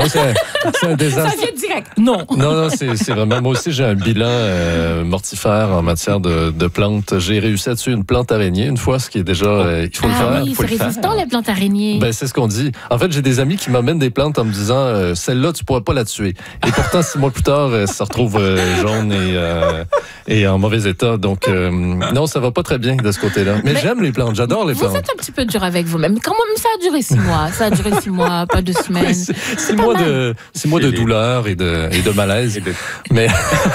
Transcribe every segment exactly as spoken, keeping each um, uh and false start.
Non, c'est un, c'est un désastre. Ça vient direct. Non. Non, non, c'est, c'est vraiment... Moi aussi, j'ai un bilan euh, mortifère en matière de, de plantes. J'ai réussi à tuer une plante araignée une fois, ce qui est déjà... Euh, il faut ah le faire. oui, faut c'est le résistant, faire. les plantes araignées. Ben, c'est ce qu'on dit. En fait, j'ai des amis qui m'amènent des plantes en me disant euh, celle-là, tu pourras pas la tuer. Et pourtant, six mois plus tard, euh, ça se retrouve euh, jaune et, euh, et en mauvais état. Donc, euh, non, ça va pas très bien de ce côté-là. Mais, Mais j'aime les plantes, j'adore les vous plantes. Vous êtes un petit peu dur avec vous-même. Quand même, ça a duré six mois. Ça a duré six mois, pas deux semaines. Oui, c'est, six, mois de, six mois de douleur et de, et de malaise. Et de... Mais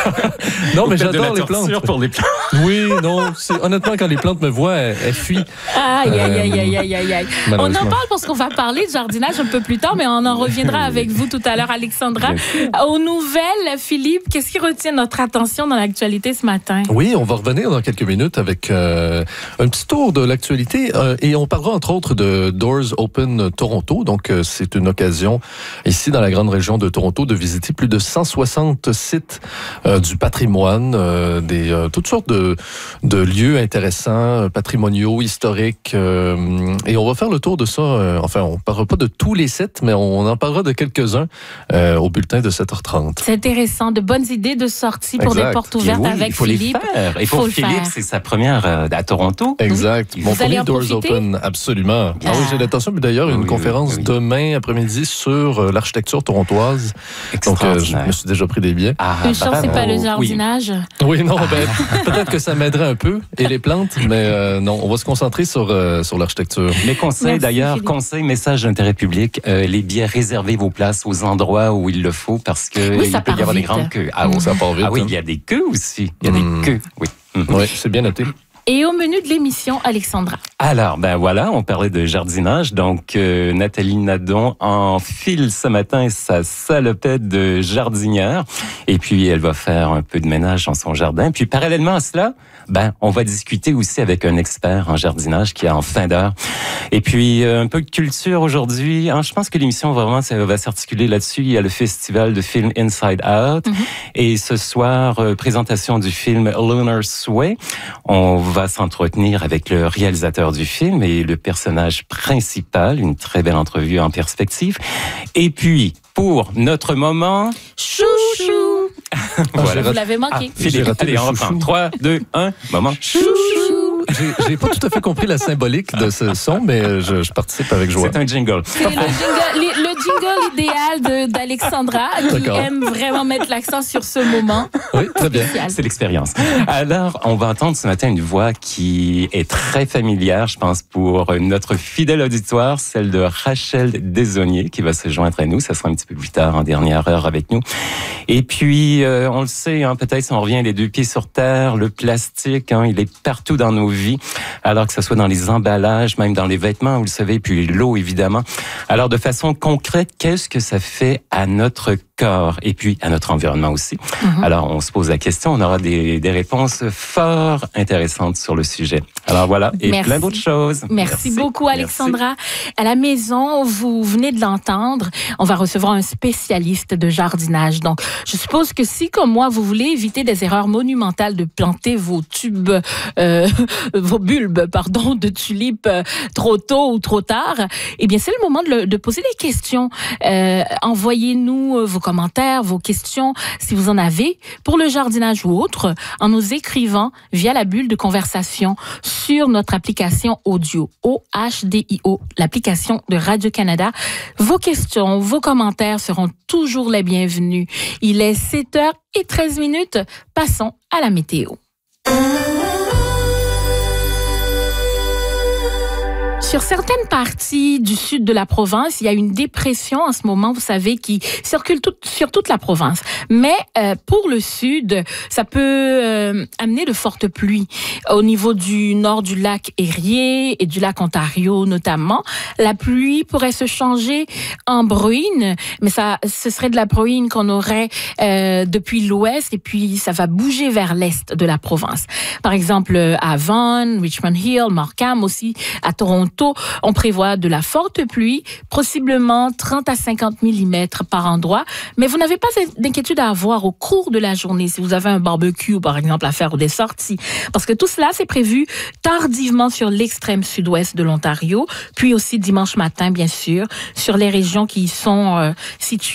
non, mais j'adore de les plantes. Pour les plantes. Oui, non. C'est, honnêtement, quand les plantes me voient, elles, elles fuient. Aïe, aïe, aïe, aïe, aïe, aïe, aïe. On en parle parce qu'on va parler de jardinage un peu plus tard, mais on en reviendra avec vous tout à l'heure, Alexandra. Aux nouvelles, Philippe, qu'est-ce qui retient notre attention dans l'actualité ce matin? Oui, on va revenir dans quelques minutes avec euh, un petit tour de l'actualité euh, et on parlera entre autres de Doors Open Toronto. Donc, euh, c'est une occasion ici dans la grande région de Toronto de visiter plus de cent soixante sites euh, du patrimoine, euh, des euh, toutes sortes de, de lieux intéressants, patrimoniaux, historiques. Euh, et on va faire le tour de ça. Euh, enfin, on ne parlera pas de tous les sites, mais on en parlera de quelques-uns euh, au bulletin de sept heures trente. C'est intéressant. De bonnes idées de sortie pour exact. des portes ouvertes oui, avec il faut Philippe. Les faire. Et pour faut Philippe, c'est sa première euh, à Toronto. Exact. Vous Mon premier en Doors profiter? Open, absolument. Ah, Ah oui, j'ai l'intention. Mais d'ailleurs, une oui, conférence oui, oui. demain après-midi sur euh, l'architecture torontoise. Donc, euh, je me suis déjà pris des billets. Ah, Une chance, c'est pas le oui. jardinage. Oui, non, ben, peut-être que ça m'aiderait un peu, et les plantes, mais euh, non, on va se concentrer sur, euh, sur l'architecture. Mais conseil Merci, d'ailleurs, Philippe. conseil, message d'intérêt public, euh, les billets, réservez vos places aux endroits où il le faut parce que Oui, il ça peut y part avoir des vite. grandes queues. Ah, Oh, ça part vite. ah oui, hein. il y a des queues aussi. Il y a Mm. des queues, oui. Mhm. Oui, c'est bien noté. Et au menu de l'émission, Alexandra. Alors, ben voilà, on parlait de jardinage. Donc, euh, Nathalie Nadon enfile ce matin sa salopette de jardinière. Et puis, elle va faire un peu de ménage dans son jardin. Puis, parallèlement à cela, ben, on va discuter aussi avec un expert en jardinage qui est en fin d'heure. Et puis, euh, un peu de culture aujourd'hui. Hein, je pense que l'émission, vraiment, ça va s'articuler là-dessus. Il y a le festival de film Inside Out. Mm-hmm. Et ce soir, euh, présentation du film Lunar Sway. On va s'entretenir avec le réalisateur du film et le personnage principal, une très belle entrevue en perspective. Et puis, pour notre moment... Chouchou! Voilà. Vous l'avez manqué. Ah, Philippe, allez, on reprend. trois, deux, un, moment. Chouchou! J'ai, j'ai pas tout à fait compris la symbolique de ce son, mais je, je participe avec joie. C'est un jingle. C'est le jingle, le jingle idéal de, d'Alexandra, qui D'accord. aime vraiment mettre l'accent sur ce moment. Oui, très bien. C'est l'expérience. Alors, on va entendre ce matin une voix qui est très familière, je pense, pour notre fidèle auditoire, celle de Rachel Desaulniers, qui va se joindre à nous. Ça sera un petit peu plus tard, en dernière heure, avec nous. Et puis, euh, on le sait, hein, peut-être si on revient les deux pieds sur terre, le plastique, hein, il est partout dans nos vies, alors que ce soit dans les emballages, même dans les vêtements, vous le savez, puis l'eau, évidemment. Alors, de façon concrète, qu'est-ce que ça fait à notre corps et puis à notre environnement aussi? Mm-hmm. Alors, on se pose la question, on aura des, des réponses fort intéressantes sur le sujet. Alors voilà, et Merci. plein d'autres choses. Merci, Merci beaucoup, Alexandra. Merci. À la maison, vous venez de l'entendre, on va recevoir un spécialiste de jardinage. Donc, je suppose que si, comme moi, vous voulez éviter des erreurs monumentales de planter vos tubes, euh, vos bulbes, pardon, de tulipes euh, trop tôt ou trop tard, eh bien, c'est le moment de, le, de poser des questions. Euh, envoyez-nous vos commentaires, vos questions, si vous en avez, pour le jardinage ou autre, en nous écrivant via la bulle de conversation sur notre application audio, O H D I O, l'application de Radio-Canada. Vos questions, vos commentaires seront toujours les bienvenus. Il est sept heures treize minutes. Passons à la météo. Sur certaines parties du sud de la province, il y a une dépression en ce moment, vous savez, qui circule tout, sur toute la province. Mais euh, pour le sud, ça peut euh, amener de fortes pluies. Au niveau du nord du lac Erie et du lac Ontario notamment, la pluie pourrait se changer en bruine, mais ça, ce serait de la bruine qu'on aurait euh, depuis l'ouest et puis ça va bouger vers l'est de la province. Par exemple, à Vaughan, Richmond Hill, Markham aussi, à Toronto, on prévoit de la forte pluie, possiblement trente à cinquante millimètres par endroit, mais vous n'avez pas d'inquiétude à avoir au cours de la journée si vous avez un barbecue, par exemple, à faire ou des sorties, parce que tout cela, c'est prévu tardivement sur l'extrême sud-ouest de l'Ontario, puis aussi dimanche matin, bien sûr, sur les régions qui sont euh, situées